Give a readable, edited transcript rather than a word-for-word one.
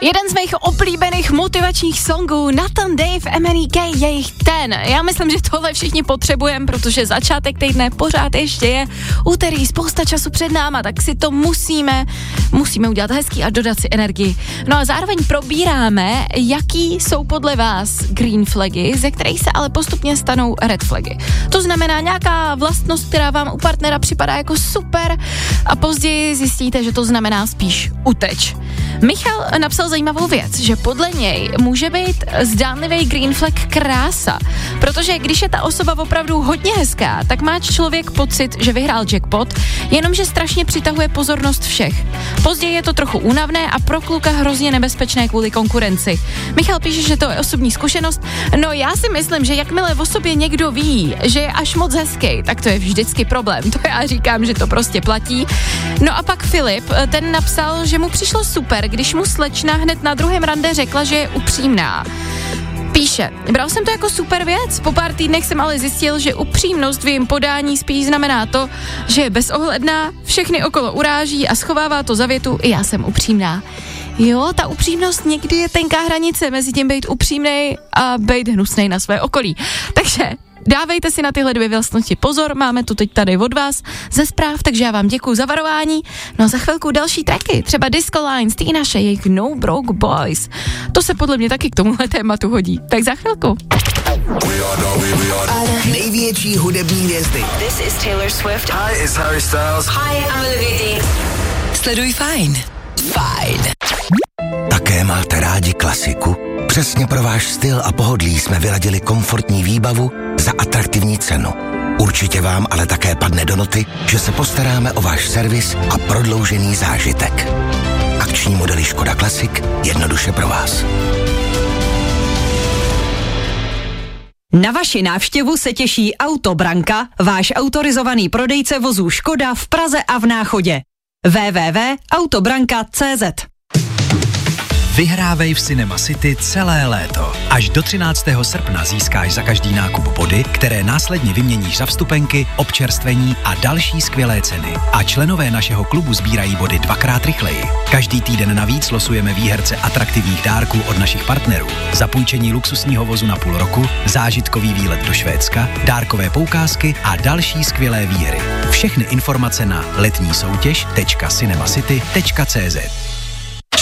Jeden z mých oblíbených motivačních songů, Nathan Dave, MNEK, jejich ten. Já myslím, že tohle všichni potřebujeme, protože začátek týdne pořád ještě je úterý, spousta času před náma, tak si to musíme udělat hezký a dodat si energii. No a zároveň probíráme, jaký jsou podle vás green flagy, ze kterých se ale postupně stanou red flagy. To znamená nějaká vlastnost, která vám u partnera připadá jako super a později zjistíte, že to znamená spíš uteč. Michal napsal zajímavou věc, že podle něj může být zdánlivý green flag krása, protože když je ta osoba opravdu hodně hezká, tak má člověk pocit, že vyhrál jackpot, jenomže strašně přitahuje pozornost všech. Později je to trochu únavné a pro kluka hrozně nebezpečné kvůli konkurenci. Michal píše, že to je osobní zkušenost. No já si myslím, že jakmile o sobě někdo ví, že je až moc hezký, tak to je vždycky problém. To já říkám, že to prostě platí. No a pak Filip, ten napsal, že mu přišlo super, když mu slečna hned na druhém rande řekla, že je upřímná. Píše, bral jsem to jako super věc, po pár týdnech jsem ale zjistil, že upřímnost v jejím podání spíš znamená to, že je bezohledná, všechny okolo uráží a schovává to za větu, i já jsem upřímná. Jo, ta upřímnost někdy je tenká hranice mezi tím být upřímnej a být hnusnej na své okolí. Takže dávejte si na tyhle dvě vlastnosti pozor, máme to teď tady od vás ze zpráv, takže já vám děkuju za varování. No a za chvilku další tracky, třeba Disco Lines, ty naše, jejich No Broke Boys. To se podle mě taky k tomuhle tématu hodí. Tak za chvilku. Největší hudební hvězdy. This is Taylor Swift. Hi, it's Harry Styles. Hi, I'm Olivia Dean. Sleduj Fajn. Fajn. Také máte rádi klasiku? Přesně pro váš styl a pohodlí jsme vyladili komfortní výbavu za atraktivní cenu. Určitě vám ale také padne do noty, že se postaráme o váš servis a prodloužený zážitek. Akční modely Škoda Classic jednoduše pro vás. Na vaši návštěvu se těší Autobranka, váš autorizovaný prodejce vozů Škoda v Praze a v Náchodě. www.autobranka.cz. Vyhrávej v Cinema City celé léto. Až do 13. srpna získáš za každý nákup body, které následně vyměníš za vstupenky, občerstvení a další skvělé ceny. A členové našeho klubu sbírají body 2x rychleji. Každý týden navíc losujeme výherce atraktivních dárků od našich partnerů. Zapůjčení luxusního vozu na půl roku, zážitkový výlet do Švédska, dárkové poukázky a další skvělé výhry. Všechny informace na letnísoutěž.cinemacity.cz.